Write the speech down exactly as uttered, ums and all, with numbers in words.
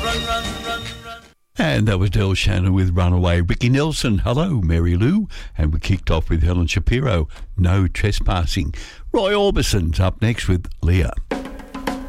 run, run, run, run. And that was Del Shannon with Runaway. Ricky Nelson, Hello, Mary Lou. And we kicked off with Helen Shapiro, No Trespassing. Roy Orbison's up next with Leah.